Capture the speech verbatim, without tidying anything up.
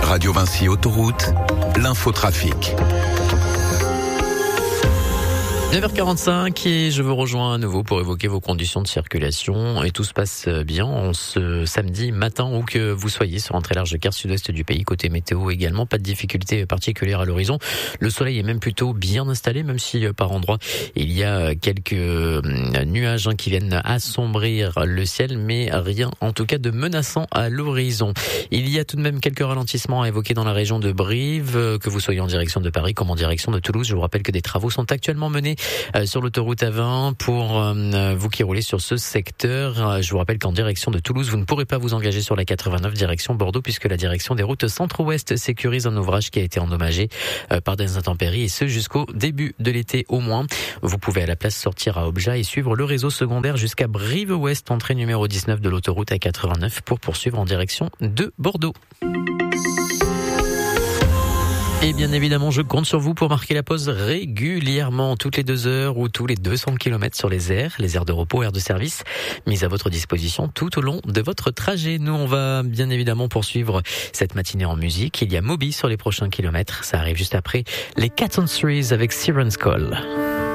Radio Vinci Autoroute, l'infotrafic. neuf heures quarante-cinq et je vous rejoins à nouveau pour évoquer vos conditions de circulation et tout se passe bien en ce samedi matin où que vous soyez sur un très large quart sud-ouest du pays. Côté météo également, pas de difficultés particulières à l'horizon. Le soleil est même plutôt bien installé, même si par endroits il y a quelques nuages qui viennent assombrir le ciel, mais rien en tout cas de menaçant à l'horizon. Il y a tout de même quelques ralentissements à évoquer dans la région de Brive, que vous soyez en direction de Paris comme en direction de Toulouse. Je vous rappelle que des travaux sont actuellement menés sur l'autoroute A vingt pour euh, vous qui roulez sur ce secteur. Je vous rappelle qu'en direction de Toulouse, vous ne pourrez pas vous engager sur la quatre-vingt-neuf direction Bordeaux puisque la direction des routes centre-ouest sécurise un ouvrage qui a été endommagé euh, par des intempéries et ce jusqu'au début de l'été au moins. Vous pouvez à la place sortir à Objat et suivre le réseau secondaire jusqu'à Brive-Ouest, entrée numéro dix-neuf de l'autoroute A quatre-vingt-neuf pour poursuivre en direction de Bordeaux. Et bien évidemment, je compte sur vous pour marquer la pause régulièrement, toutes les deux heures ou tous les deux cents kilomètres sur les aires, les aires de repos, aires de service, mises à votre disposition tout au long de votre trajet. Nous, on va bien évidemment poursuivre cette matinée en musique. Il y a Moby sur les prochains kilomètres. Ça arrive juste après les Cat on Threes avec Siren's Call.